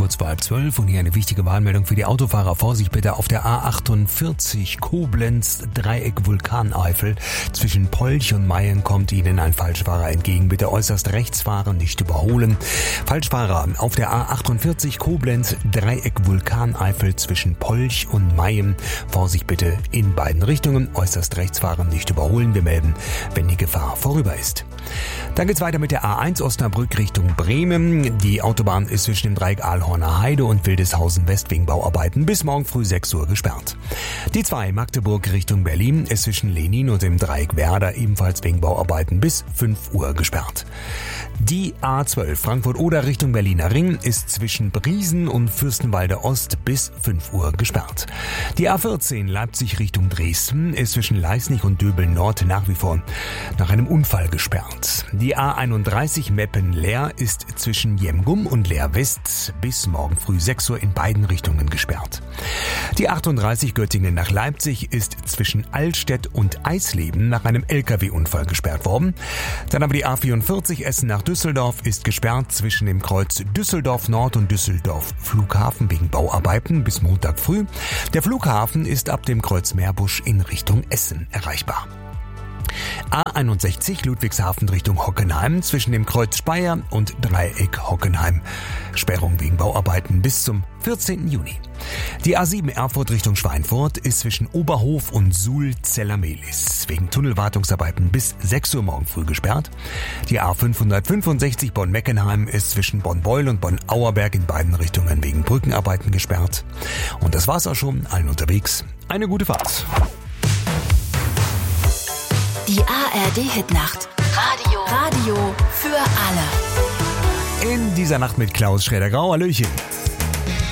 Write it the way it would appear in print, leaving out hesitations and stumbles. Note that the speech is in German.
kurz vor 11:30 und hier eine wichtige Warnmeldung für die Autofahrer. Vorsicht bitte auf der A48 Koblenz Dreieck Vulkaneifel. Zwischen Polch und Mayen kommt Ihnen ein Falschfahrer entgegen. Bitte äußerst rechts fahren, nicht überholen. Falschfahrer auf der A48 Koblenz Dreieck Vulkaneifel zwischen Polch und Mayen. Vorsicht bitte in beiden Richtungen. Äußerst rechts fahren, nicht überholen. Wir melden, wenn die Gefahr vorüber ist. Dann geht's weiter mit der A1 Osnabrück Richtung Bremen. Die Autobahn ist zwischen dem Dreieck Ahlhorner Heide und Wildeshausen West wegen Bauarbeiten bis morgen früh 6 Uhr gesperrt. Die 2 Magdeburg Richtung Berlin ist zwischen Lenin und dem Dreieck Werder ebenfalls wegen Bauarbeiten bis 5 Uhr gesperrt. Die A12 Frankfurt-Oder Richtung Berliner Ring ist zwischen Briesen und Fürstenwalde Ost bis 5 Uhr gesperrt. Die A14 Leipzig Richtung Dresden ist zwischen Leisnig und Döbeln Nord nach wie vor nach einem Unfall gesperrt. Die A31 Meppen-Leer ist zwischen Jemgum und Leer West bis morgen früh 6 Uhr in beiden Richtungen gesperrt. Die 38 Göttingen nach Leipzig ist zwischen Allstedt und Eisleben nach einem LKW-Unfall gesperrt worden. Dann aber die A44 Essen nach Düsseldorf ist gesperrt zwischen dem Kreuz Düsseldorf Nord und Düsseldorf Flughafen wegen Bauarbeiten bis Montag früh. Der Flughafen ist ab dem Kreuz Meerbusch in Richtung Essen erreichbar. A61 Ludwigshafen Richtung Hockenheim zwischen dem Kreuz Speyer und Dreieck Hockenheim. Sperrung wegen Bauarbeiten bis zum 14. Juni. Die A7 Erfurt Richtung Schweinfurt ist zwischen Oberhof und Suhl-Zellermehlis wegen Tunnelwartungsarbeiten bis 6 Uhr morgen früh gesperrt. Die A565 Bonn-Meckenheim ist zwischen Bonn-Beul und Bonn-Auerberg in beiden Richtungen wegen Brückenarbeiten gesperrt. Und das war's auch schon. Allen unterwegs eine gute Fahrt. Die ARD-Hitnacht. Radio für alle. In dieser Nacht mit Klaus Schroeder-Grau. Hallöchen.